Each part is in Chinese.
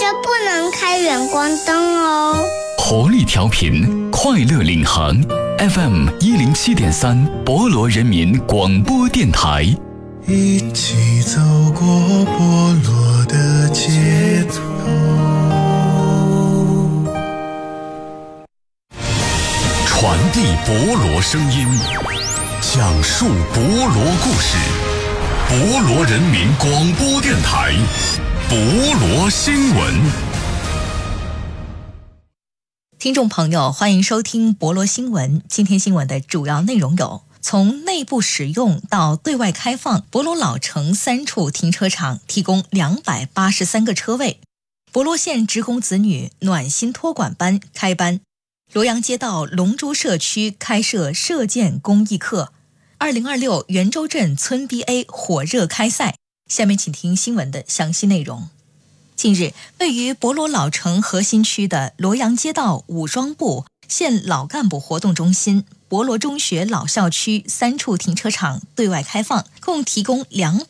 就不能开远光灯哦。 活力调频，快乐领航 FM 107.3，博罗人民广播电台。 一起走过博罗的街头， 传递博罗声音，讲述博罗故事。博罗人民广播电台，博罗新闻。 听众朋友，欢迎收听博罗新闻。今天新闻的主要内容有：从内部使用到对外开放，博罗老城3处停车场提供283个车位；博罗县职工子女暖心托管班开班；罗阳街道龙珠社区开设射箭公益课；2026元州镇村 BA 火热开赛。下面请听新闻的详细内容。近日，位于博罗老城核心区的罗阳街道武装部县老干部活动中心、博罗中学老校区3处停车场对外开放，共提供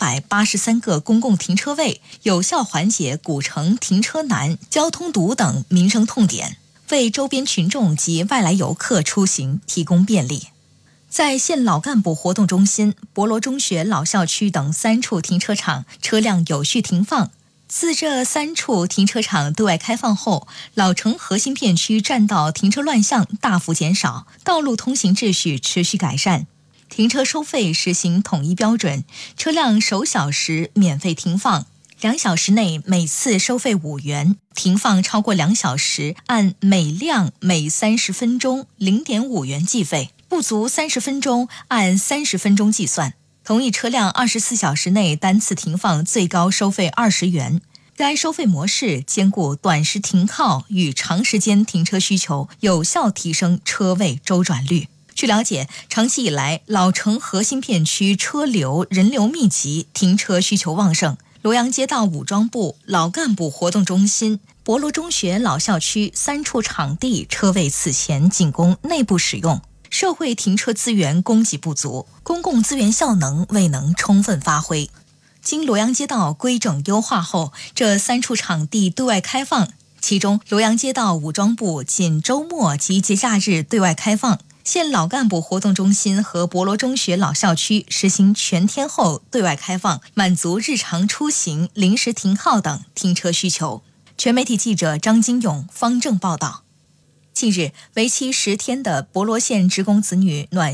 283个公共停车位，有效缓解古城停车难、交通堵等民生痛点，为周边群众及外来游客出行提供便利。在县老干部活动中心、博罗中学老校区等3处停车场车辆有序停放。自这3处停车场对外开放后，老城核心片区占道停车乱象大幅减少，道路通行秩序持续改善。停车收费实行统一标准，车辆首小时免费停放，2小时内每次收费5元，停放超过2小时按每辆每30分钟 0.5 元计费，不足30分钟按30分钟计算。同一车辆24小时内单次停放最高收费20元。该收费模式兼顾短时停靠与长时间停车需求，有效提升车位周转率。据了解，长期以来，老城核心片区车流人流密集，停车需求旺盛。罗阳街道武装部老干部活动中心、博罗中学老校区3处场地车位此前仅供内部使用，社会停车资源供给不足，公共资源效能未能充分发挥。经罗阳街道规整优化后，这3处场地对外开放，其中罗阳街道武装部仅周末及节假日对外开放，县老干部活动中心和博罗中学老校区实行全天候对外开放，满足日常出行、临时停靠等停车需求。全媒体记者张金勇、方正报道。近日，为期10天的博罗县职工子女暖